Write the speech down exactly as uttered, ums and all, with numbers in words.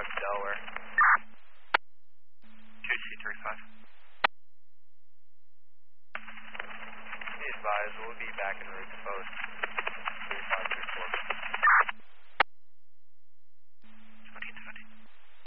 five to Delaware. two C thirty-five. Be advised, we'll be back en route to post.